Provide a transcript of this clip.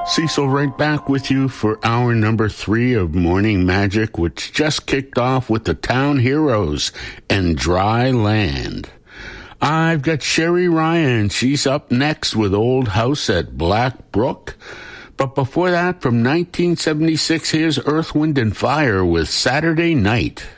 Cecil right back with you for hour number 3 of Morning Magic, which just kicked off with the Town Heroes and Dry Land. I've got Sherry Ryan. She's up next with Old House at Black Brook. But before that, from 1976, here's Earth, Wind, and Fire with Saturday Night.